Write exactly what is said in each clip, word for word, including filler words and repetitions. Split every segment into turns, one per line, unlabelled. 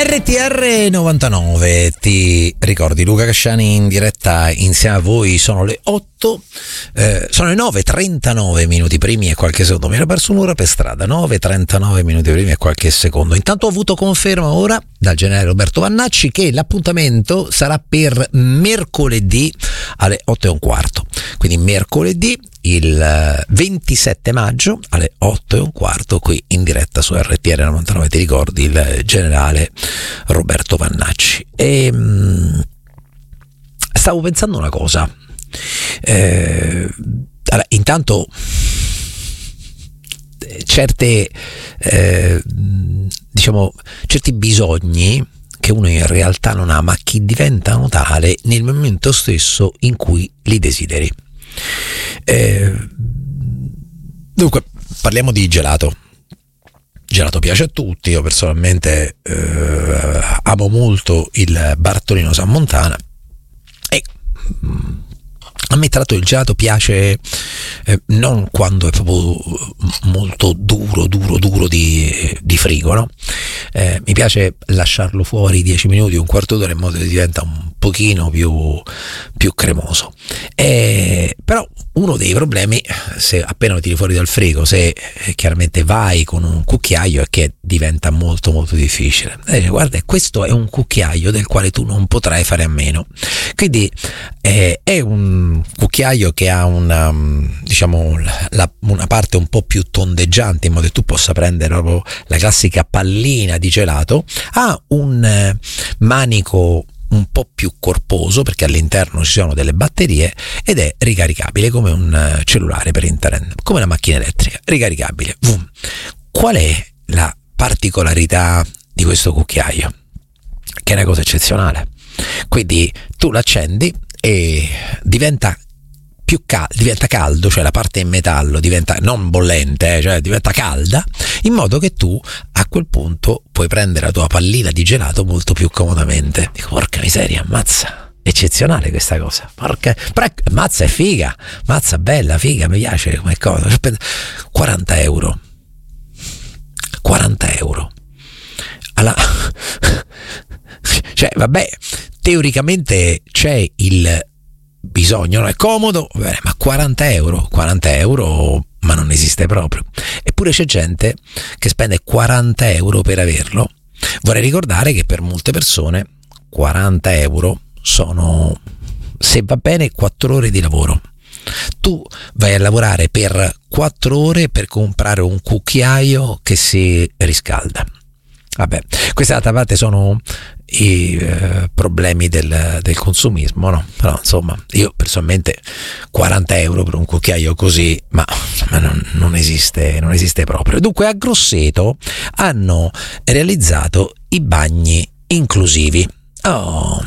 R T R novantanove, ti ricordi Luca Casciani in diretta insieme a voi, sono le otto, eh, sono le nove e trentanove minuti primi e qualche secondo, mi ero perso un'ora per strada, nove e trentanove minuti primi e qualche secondo. Intanto ho avuto conferma ora dal generale Roberto Vannacci che l'appuntamento sarà per mercoledì alle otto e un quarto, quindi mercoledì il ventisette maggio alle otto e un quarto qui in diretta su R T R novantanove, ti ricordi il generale Roberto Vannacci. E mh, stavo pensando una cosa, eh, allora, intanto certe eh, diciamo certi bisogni che uno in realtà non ha, ma che diventano tale nel momento stesso in cui li desideri. Eh, dunque parliamo di gelato. Gelato piace a tutti, io personalmente eh, amo molto il Bartolino San Montana e mm, a me tra l'altro il gelato piace eh, non quando è proprio molto duro, duro, duro di, di frigo, no? Eh, mi piace lasciarlo fuori dieci minuti, un quarto d'ora in modo che diventa un pochino più, più cremoso. Eh, però uno dei problemi, se appena lo tiri fuori dal frigo, se eh, chiaramente vai con un cucchiaio, è che diventa molto molto difficile. Eh, guarda, questo è un cucchiaio del quale tu non potrai fare a meno. Quindi eh, è un cucchiaio che ha una, diciamo, la, una parte un po' più tondeggiante, in modo che tu possa prendere proprio la classica pallina di gelato. Ha un eh, manico un po' più corposo perché all'interno ci sono delle batterie ed è ricaricabile come un cellulare per internet, come una macchina elettrica, ricaricabile. Vum. Qual è la particolarità di questo cucchiaio? Che è una cosa eccezionale. Quindi tu l'accendi e diventa più caldo, diventa caldo, cioè la parte in metallo diventa non bollente, eh, cioè diventa calda, in modo che tu a quel punto puoi prendere la tua pallina di gelato molto più comodamente. Dico, porca miseria, ammazza, eccezionale questa cosa, porca, però, mazza è figa, mazza bella, figa, mi piace come cosa. quaranta euro quaranta euro alla cioè vabbè, teoricamente c'è il bisogno, no? È comodo, bene, ma quaranta euro ma non esiste proprio. Eppure c'è gente che spende quaranta euro per averlo. Vorrei ricordare che per molte persone quaranta euro sono, se va bene, quattro ore di lavoro. Tu vai a lavorare per quattro ore per comprare un cucchiaio che si riscalda. Vabbè, questa d'altra parte sono i eh, problemi del, del consumismo, no? Però insomma, io personalmente quaranta euro per un cucchiaio così, ma, ma non, non esiste, non esiste proprio. Dunque a Grosseto hanno realizzato i bagni inclusivi. Oh.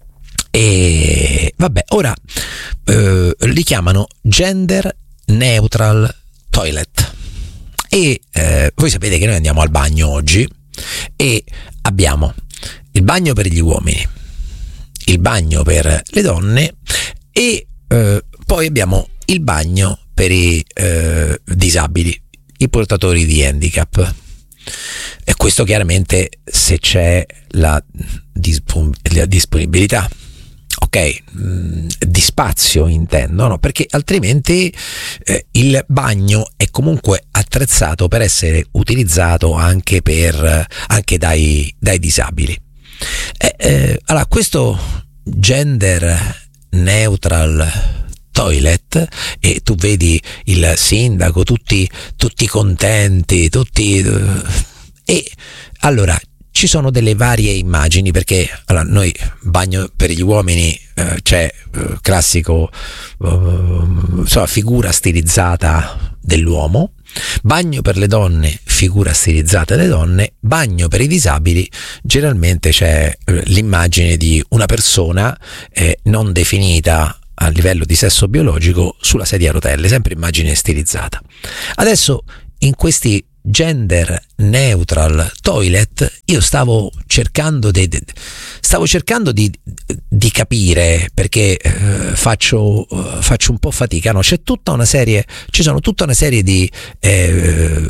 E vabbè, ora eh, li chiamano Gender Neutral Toilet. E eh, voi sapete che noi andiamo al bagno oggi e abbiamo il bagno per gli uomini, il bagno per le donne e eh, poi abbiamo il bagno per i eh, disabili, i portatori di handicap. E questo chiaramente se c'è la, dispon- la disponibilità, ok, di spazio intendo, no? Perché altrimenti eh, il bagno è comunque attrezzato per essere utilizzato anche per anche dai, dai disabili. Eh, eh, allora questo gender neutral toilet, e tu vedi il sindaco tutti tutti contenti, tutti eh, e allora ci sono delle varie immagini, perché allora noi bagno per gli uomini eh, c'è eh, classico eh, insomma, figura stilizzata dell'uomo, bagno per le donne, figura stilizzata delle donne, bagno per i disabili, generalmente c'è eh, l'immagine di una persona eh, non definita a livello di sesso biologico sulla sedia a rotelle, sempre immagine stilizzata. Adesso in questi gender neutral toilet, io stavo cercando di, stavo cercando di, di capire, perché eh, faccio, faccio un po' fatica, no? C'è tutta una serie, ci sono tutta una serie di eh,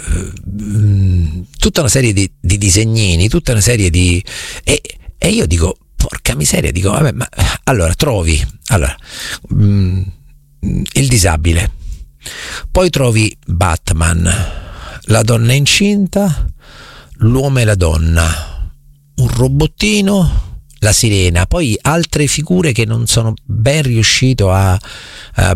tutta una serie di, di disegnini, tutta una serie di e, e io dico, porca miseria, dico, vabbè, ma allora trovi allora mh, il disabile, poi trovi Batman, la donna incinta, l'uomo e la donna, un robottino, la sirena, poi altre figure che non sono ben riuscito a, a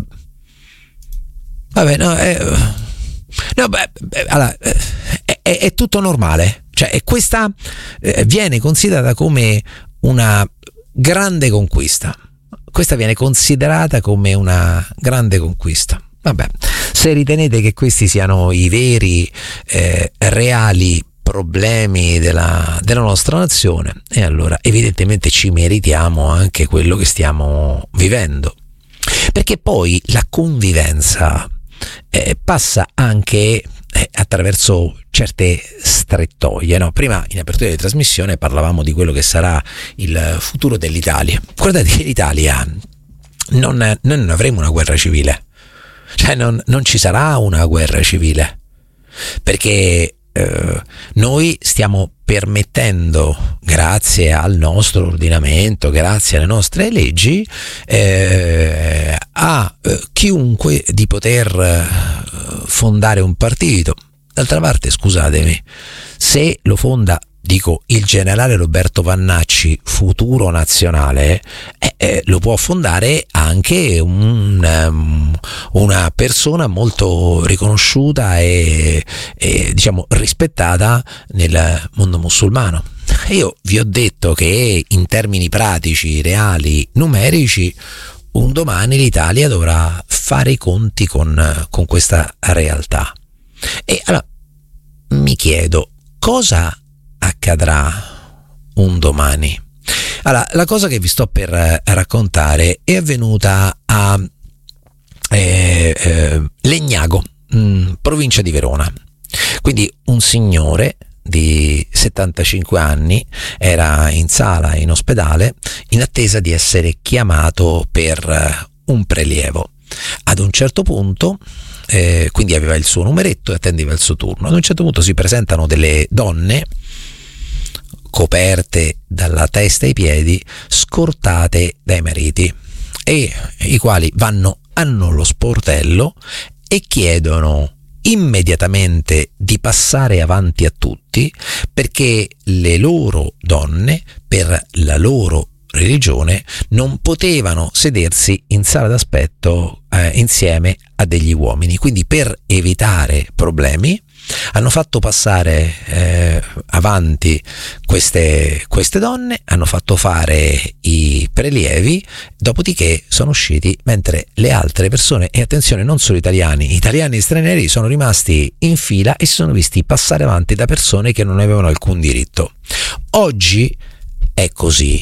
vabbè, no, eh, no beh, allora, è, è, è tutto normale, cioè questa eh, viene considerata come una grande conquista, questa viene considerata come una grande conquista. Vabbè, se ritenete che questi siano i veri, eh, reali problemi della, della nostra nazione, e allora evidentemente ci meritiamo anche quello che stiamo vivendo. Perché poi la convivenza eh, passa anche eh, attraverso certe strettoie, no? Prima in apertura di trasmissione parlavamo di quello che sarà il futuro dell'Italia. Guardate che l'Italia non, noi non avremo una guerra civile. Cioè non, non ci sarà una guerra civile, perché eh, noi stiamo permettendo, grazie al nostro ordinamento, grazie alle nostre leggi, eh, a eh, chiunque di poter eh, fondare un partito. D'altra parte, scusatemi, se lo fonda, dico, il generale Roberto Vannacci, futuro nazionale, eh, eh, lo può fondare anche un, um, una persona molto riconosciuta e, e diciamo rispettata nel mondo musulmano. Io vi ho detto che in termini pratici, reali, numerici, un domani l'Italia dovrà fare i conti con, con questa realtà. E allora mi chiedo, cosa accadrà un domani? Allora, la cosa che vi sto per raccontare è avvenuta a eh, eh, Legnago, mh, provincia di Verona. Quindi un signore di settantacinque anni era in sala in ospedale in attesa di essere chiamato per un prelievo. Ad un certo punto, eh, quindi aveva il suo numeretto e attendeva il suo turno, ad un certo punto si presentano delle donne coperte dalla testa ai piedi, scortate dai mariti, e i quali vanno allo sportello e chiedono immediatamente di passare avanti a tutti, perché le loro donne, per la loro religione, non potevano sedersi in sala d'aspetto eh, insieme a degli uomini. Quindi, per evitare problemi, hanno fatto passare eh, avanti queste, queste donne, hanno fatto fare i prelievi, dopodiché sono usciti, mentre le altre persone, e attenzione, non solo italiani, italiani e stranieri, sono rimasti in fila e si sono visti passare avanti da persone che non avevano alcun diritto. Oggi è così.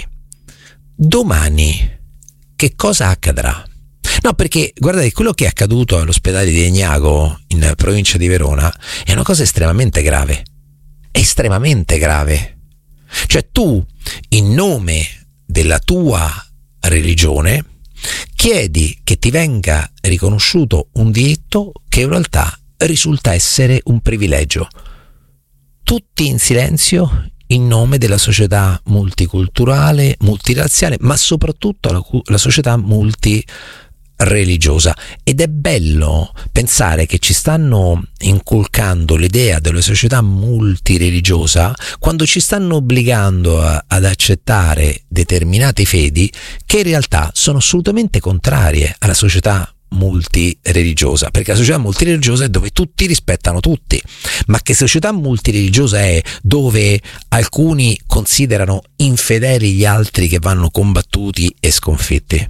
Domani che cosa accadrà? No, perché guardate, quello che è accaduto all'ospedale di Legnago in provincia di Verona è una cosa estremamente grave, estremamente grave. Cioè tu, in nome della tua religione, chiedi che ti venga riconosciuto un diritto che in realtà risulta essere un privilegio. Tutti in silenzio in nome della società multiculturale, multirazziale, ma soprattutto la, la società multireligiosa. Ed è bello pensare che ci stanno inculcando l'idea della società multireligiosa quando ci stanno obbligando a, ad accettare determinate fedi che in realtà sono assolutamente contrarie alla società multireligiosa, perché la società multireligiosa è dove tutti rispettano tutti. Ma che società multireligiosa è dove alcuni considerano infedeli gli altri che vanno combattuti e sconfitti?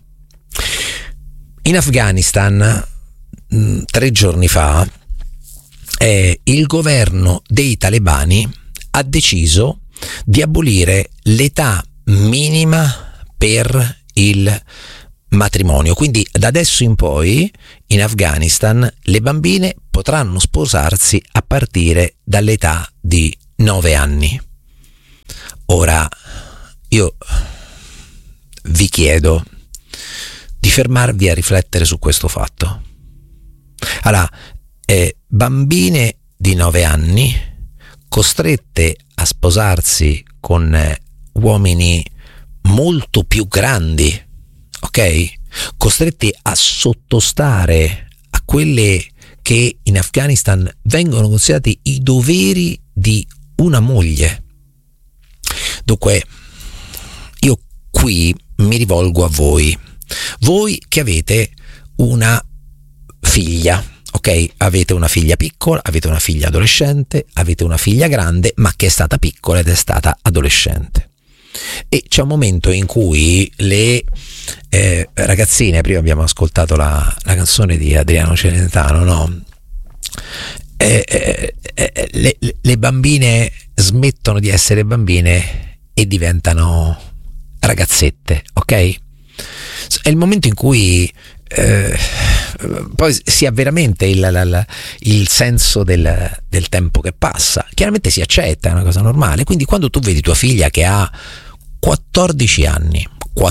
In Afghanistan, mh, tre giorni fa, eh, il governo dei talebani ha deciso di abolire l'età minima per il matrimonio. Quindi da adesso in poi in Afghanistan le bambine potranno sposarsi a partire dall'età di nove anni. Ora io vi chiedo di fermarvi a riflettere su questo fatto. Allora, eh, bambine di nove anni costrette a sposarsi con eh, uomini molto più grandi, ok? Costretti a sottostare a quelle che in Afghanistan vengono considerati i doveri di una moglie. Dunque, io qui mi rivolgo a voi, voi che avete una figlia, ok? Avete una figlia piccola, avete una figlia adolescente, avete una figlia grande, ma che è stata piccola ed è stata adolescente. E c'è un momento in cui le eh, ragazzine, prima abbiamo ascoltato la, la canzone di Adriano Celentano, no? Eh, eh, eh, le, le bambine smettono di essere bambine e diventano ragazzette, ok? È il momento in cui eh, poi si ha veramente il, il, il senso del, del tempo che passa. Chiaramente si accetta, è una cosa normale. Quindi quando tu vedi tua figlia che ha quattordici anni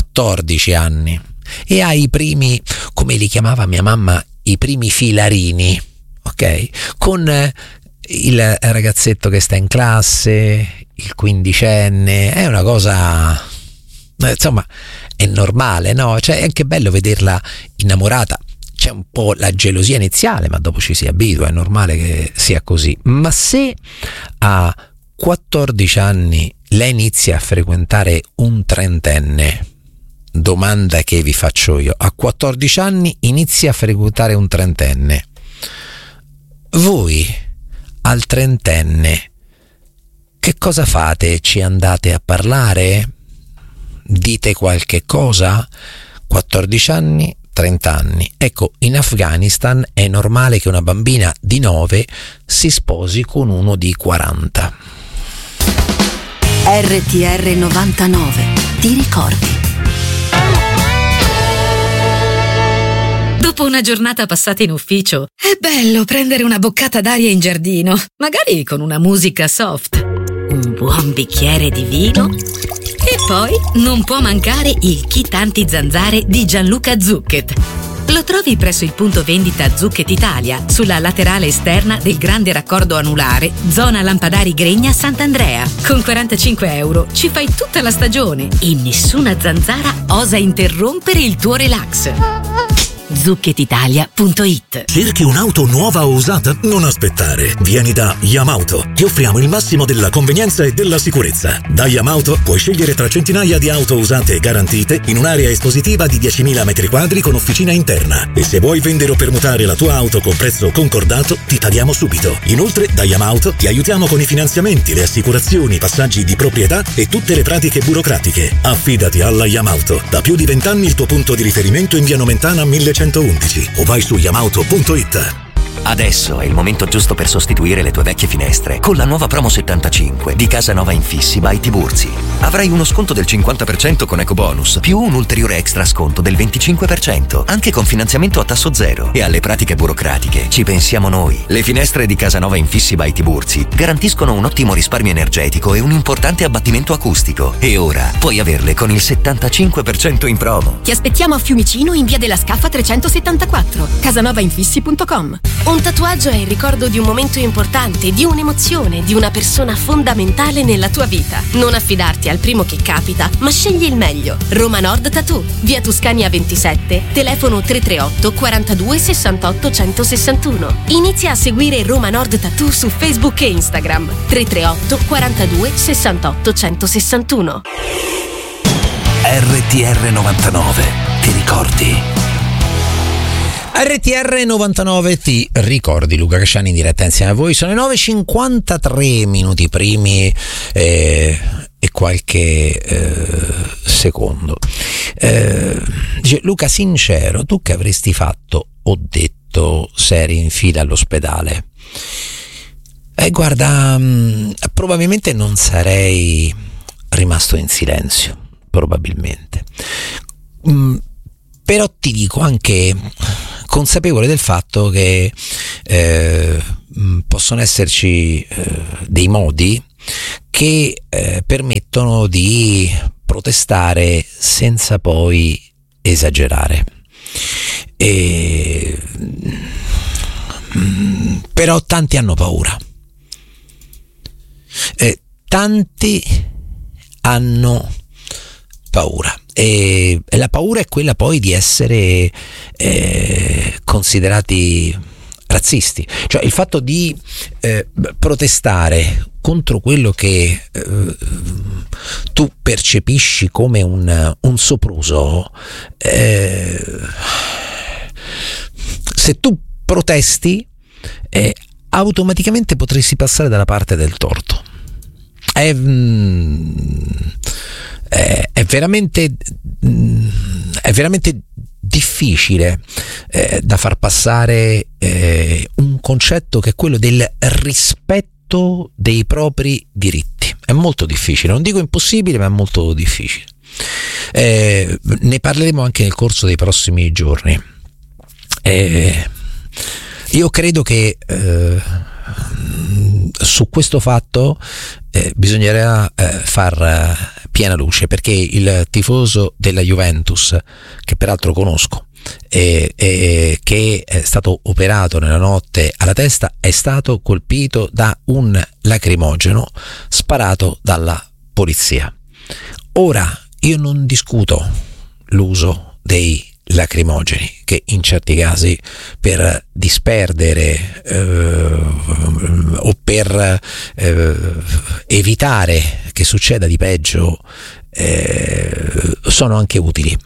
e ha i primi, come li chiamava mia mamma, i primi filarini, ok? Con il ragazzetto che sta in classe, il quindicenne, è una cosa, insomma, è normale, no? Cioè, è anche bello vederla innamorata. C'è un po' la gelosia iniziale, ma dopo ci si abitua, è normale che sia così. Ma se a quattordici anni lei inizia a frequentare un trentenne, domanda che vi faccio io, a quattordici anni inizia a frequentare un trentenne, voi al trentenne che cosa fate? Ci andate a parlare? Dite qualche cosa? quattordici anni, trenta anni. Ecco, in Afghanistan è normale che una bambina di nove si sposi con uno di quaranta.
R T R novantanove, ti ricordi?
Dopo una giornata passata in ufficio, è bello prendere una boccata d'aria in giardino, magari con una musica soft, un buon bicchiere di vino e poi non può mancare il kit anti-zanzare di Gianluca Zucchet. Lo trovi presso il punto vendita Zucchet Italia, sulla laterale esterna del grande raccordo anulare, zona Lampadari Gregna Sant'Andrea. Con quarantacinque euro ci fai tutta la stagione e nessuna zanzara osa interrompere il tuo relax. zucchet italia punto it.
Cerchi un'auto nuova o usata? Non aspettare. Vieni da Yamauto. Ti offriamo il massimo della convenienza e della sicurezza. Da Yamauto puoi scegliere tra centinaia di auto usate e garantite in un'area espositiva di diecimila metri quadri con officina interna. E se vuoi vendere o permutare la tua auto con prezzo concordato, ti paghiamo subito. Inoltre, da Yamauto ti aiutiamo con i finanziamenti, le assicurazioni, i passaggi di proprietà e tutte le pratiche burocratiche. Affidati alla Yamauto. Da più di vent'anni il tuo punto di riferimento in via Nomentana millecentoundici o vai su yamauto punto it.
Adesso è il momento giusto per sostituire le tue vecchie finestre con la nuova promo settantacinque di Casanova Infissi by Tiburzi. Avrai uno sconto del cinquanta per cento con ecobonus, più un ulteriore extra sconto del venticinque per cento, anche con finanziamento a tasso zero. E alle pratiche burocratiche ci pensiamo noi. Le finestre di Casanova Infissi by Tiburzi garantiscono un ottimo risparmio energetico e un importante abbattimento acustico. E ora puoi averle con il settantacinque per cento in promo.
Ti aspettiamo a Fiumicino in via della Scaffa trecentosettantaquattro, casanovainfissi punto com.
Un tatuaggio è il ricordo di un momento importante, di un'emozione, di una persona fondamentale nella tua vita. Non affidarti al primo che capita, ma scegli il meglio. Roma Nord Tattoo, via Tuscania ventisette, telefono tre tre otto quarantadue sessantotto centosessantuno. Inizia a seguire Roma Nord Tattoo su Facebook e Instagram. tre tre otto quarantadue sessantotto centosessantuno.
R T R novantanove, ti ricordi?
R T R novantanove, ti ricordi? Luca Casciani in diretta insieme a voi. Sono le nove e cinquantatré minuti primi eh, e qualche eh, secondo. Eh, dice Luca, sincero, tu che avresti fatto o detto se eri in fila all'ospedale? Eh, guarda, mh, probabilmente non sarei rimasto in silenzio, probabilmente. Mh, però ti dico anche consapevole del fatto che eh, possono esserci eh, dei modi che eh, permettono di protestare senza poi esagerare. E, però tanti hanno paura. Eh, tanti hanno paura. E la paura è quella poi di essere eh, considerati razzisti, cioè il fatto di eh, protestare contro quello che eh, tu percepisci come un, un sopruso. Eh, se tu protesti eh, automaticamente potresti passare dalla parte del torto. È, è, è veramente è veramente difficile eh, da far passare eh, un concetto che è quello del rispetto dei propri diritti. È molto difficile, non dico impossibile, ma è molto difficile. Eh, ne parleremo anche nel corso dei prossimi giorni. Eh, io credo che eh, su questo fatto eh, bisognerà eh, far eh, piena luce, perché il tifoso della Juventus, che peraltro conosco e, e che è stato operato nella notte alla testa, è stato colpito da un lacrimogeno sparato dalla polizia. Ora, io non discuto l'uso dei lacrimogeni, che in certi casi per disperdere eh, o per eh, evitare che succeda di peggio eh, sono anche utili.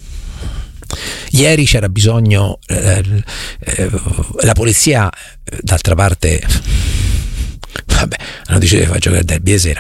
Ieri c'era bisogno eh, eh, la polizia, d'altra parte vabbè, hanno deciso di far giocare il derby sera,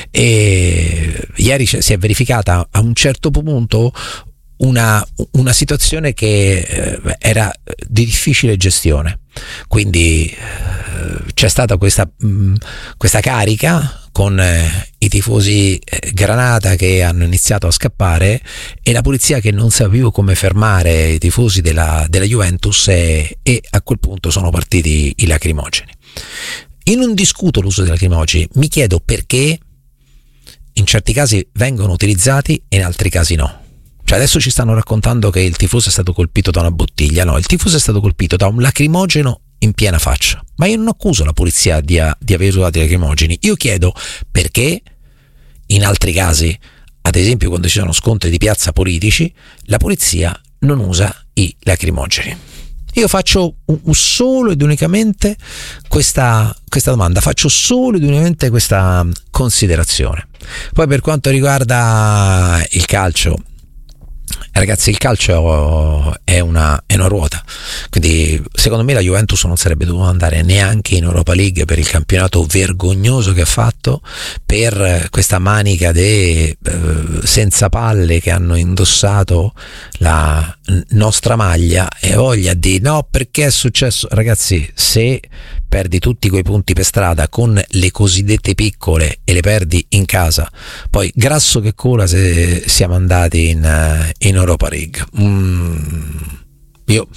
e ieri si è verificata a un certo punto Una, una situazione che eh, era di difficile gestione, quindi eh, c'è stata questa, mh, questa carica con eh, i tifosi eh, Granata che hanno iniziato a scappare e la polizia che non sapeva più come fermare i tifosi della, della Juventus e, e a quel punto sono partiti i lacrimogeni. Io non discuto l'uso dei lacrimogeni, mi chiedo perché in certi casi vengono utilizzati e in altri casi no. Cioè adesso ci stanno raccontando che il tifoso è stato colpito da una bottiglia. No, il tifoso è stato colpito da un lacrimogeno in piena faccia. Ma io non accuso la polizia di, a, di aver usato i lacrimogeni. Io chiedo perché in altri casi, ad esempio quando ci sono scontri di piazza politici, la polizia non usa i lacrimogeni. Io faccio un, un solo ed unicamente questa, questa domanda, faccio solo ed unicamente questa considerazione. Poi per quanto riguarda il calcio, ragazzi, il calcio è una, è una ruota, quindi secondo me la Juventus non sarebbe dovuta andare neanche in Europa League per il campionato vergognoso che ha fatto, per questa manica de eh, senza palle che hanno indossato la nostra maglia e voglia di no perché è successo. Ragazzi, se perdi tutti quei punti per strada con le cosiddette piccole e le perdi in casa, poi grasso che cola se siamo andati in, in Europa League. Mm, io,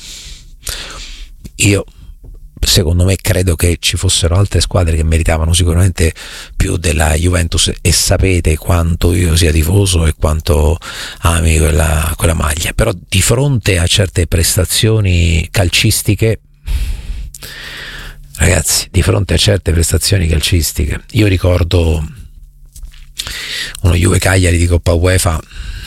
io secondo me credo che ci fossero altre squadre che meritavano sicuramente più della Juventus, e sapete quanto io sia tifoso e quanto ami quella, quella maglia, però di fronte a certe prestazioni calcistiche, ragazzi, di fronte a certe prestazioni calcistiche, io ricordo uno Juve Cagliari di Coppa UEFA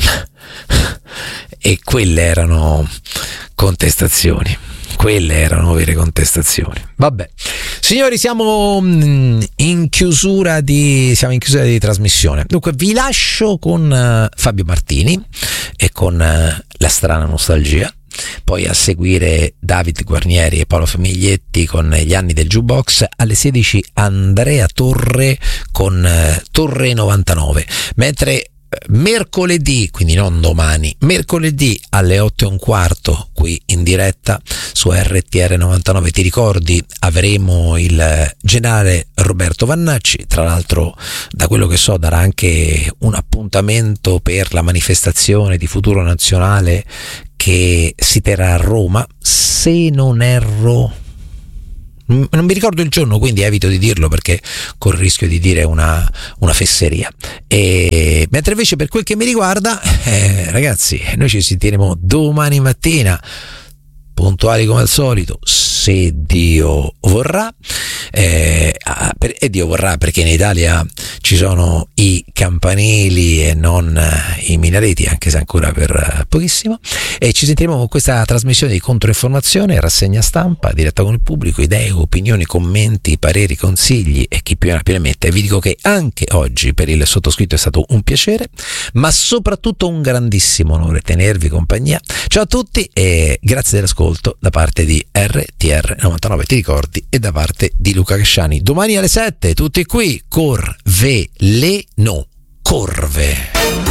e quelle erano contestazioni, quelle erano vere contestazioni. Vabbè, signori, siamo in chiusura di siamo in chiusura di trasmissione. Dunque vi lascio con uh, Fabio Martini e con uh, La strana nostalgia. Poi a seguire David Guarnieri e Paolo Famiglietti con Gli anni del jukebox. Alle sedici Andrea Torre con eh, Torre novantanove, mentre mercoledì, quindi non domani, mercoledì alle otto e un quarto qui in diretta su R T R novantanove, ti ricordi, avremo il generale Roberto Vannacci. Tra l'altro, da quello che so, darà anche un appuntamento per la manifestazione di Futuro Nazionale che si terrà a Roma, se non erro. Non mi ricordo il giorno, quindi evito di dirlo perché col rischio di dire una, una fesseria. E, mentre invece per quel che mi riguarda, eh, ragazzi, noi ci sentiremo domani mattina, puntuali come al solito, se Dio vorrà. Eh, per, e Dio vorrà, perché in Italia ci sono i campanili e non i minareti, anche se ancora per pochissimo. E ci sentiremo con questa trasmissione di controinformazione, rassegna stampa, diretta con il pubblico, idee, opinioni, commenti, pareri, consigli e chi più ne ha più ne mette. E vi dico che anche oggi per il sottoscritto è stato un piacere, ma soprattutto un grandissimo onore tenervi compagnia. Ciao a tutti e grazie dell'ascolto da parte di R T R novantanove, ti ricordi, e da parte di Luca Casciani. Domani alle sette tutti qui, Corveleno, Corve.